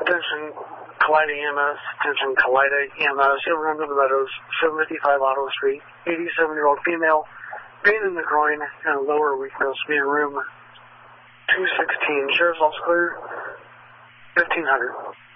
Attention, Kaleida EMS. Attention, Kaleida EMS. Overrun of the Meadows, 755 Otto Street. 87-year-old female, pain in the groin and lower weakness. Be in room 216. Sheriff's office clear. 1500.